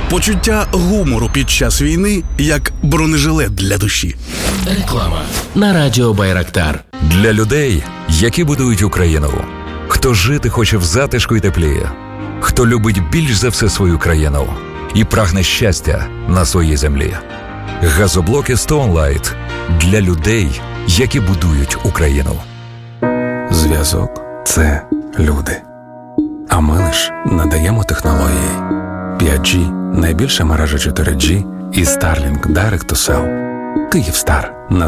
Почуття гумору під час війни як бронежилет для душі. Реклама на радіо Байрактар. Для людей, які будують Україну. Хто жити хоче в затишку і теплі. Хто любить більш за все свою країну і прагне щастя на своїй землі. Газоблоки Stone Light для людей, які будують Україну. Зв'язок – це люди. А ми лиш надаємо технології. 5G – найбільша мережа 4G і Starlink Direct to Cell. Kyivstar –